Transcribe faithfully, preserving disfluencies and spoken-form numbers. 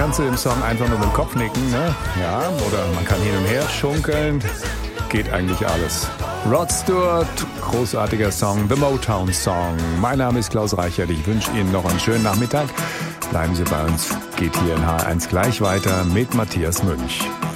kannst du im Song einfach nur mit dem Kopf nicken, ne? Ja, oder man kann hin und her schunkeln. Geht eigentlich alles. Rod Stewart, großartiger Song, The Motown Song. Mein Name ist Klaus Reichert, ich wünsche Ihnen noch einen schönen Nachmittag. Bleiben Sie bei uns, geht hier in H eins gleich weiter mit Matthias Münch.